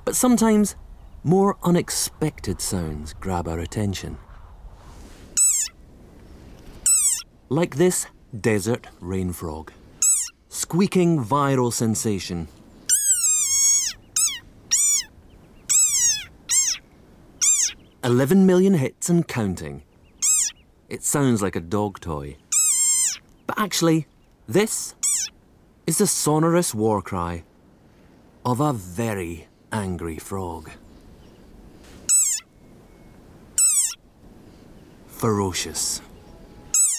But sometimes more unexpected sounds grab our attention. Like this desert rain frog. Squeaking viral sensation. "11 million hits and counting." It sounds like a dog toy. But actually, this is the sonorous war cry of a very angry frog. Ferocious.